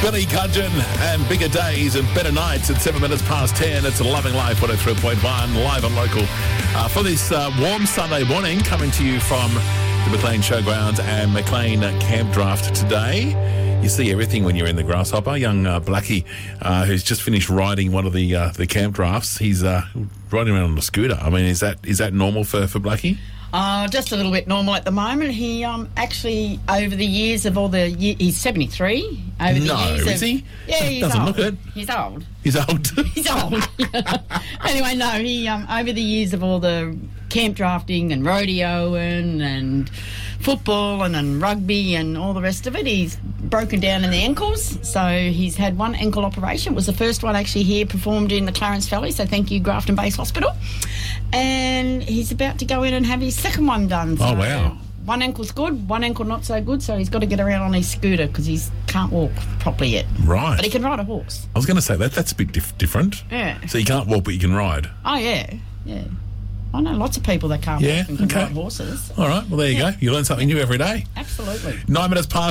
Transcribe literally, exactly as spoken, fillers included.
Billy Cudgeon and Bigger Days and Better Nights at seven minutes past ten. It's Loving Life one oh three point one, live and local. Uh, for this uh, warm Sunday morning, coming to you from the Maclean Showgrounds and Maclean Camp Draft today. You see everything when you're in the Grasshopper. Young uh, Blackie, uh, who's just finished riding one of the uh, the camp drafts, he's uh, riding around on a scooter. I mean, is that is that normal for, for Blackie? Uh, just a little bit normal at the moment. He um, actually, over the years of all the years, he's seventy-three. Over the no, years is of, he? Yeah, he's Doesn't old. look it. He's old. He's old. He's old. Anyway, no, he um, over the years of all the camp drafting and rodeoing and football and, and rugby and all the rest of it, he's broken down in the ankles. So he's had one ankle operation. It was the first one actually here performed in the Clarence Valley. So thank you, Grafton Base Hospital. And he's about to go in and have his second one done. So oh, wow. One ankle's good, one ankle not so good, so he's got to get around on his scooter because he can't walk properly yet. Right. But he can ride a horse. I was going to say, that that's a bit dif- different. Yeah. So you can't walk, but you can ride. Oh, yeah, yeah. I know lots of people that can't Yeah, walk and can okay. ride horses. All right, well, there you Yeah. go. You learn something new every day. Absolutely. Nine minutes past